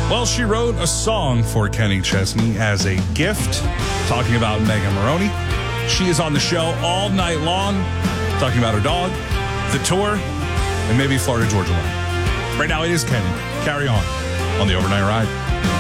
Well, she wrote a song for Kenny Chesney as a gift, talking about Megan Maroney. She is on the show all night long, talking about her dog, the tour, and maybe Florida Georgia line. Right now, it is Kenny. Carry on the Overnight Ride.